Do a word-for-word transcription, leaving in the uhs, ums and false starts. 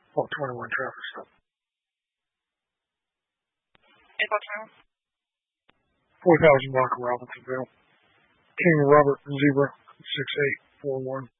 Oh, twenty-one traffic stop. April time. four thousand block of Robinsonville. King Robert Zebra, six eight four one.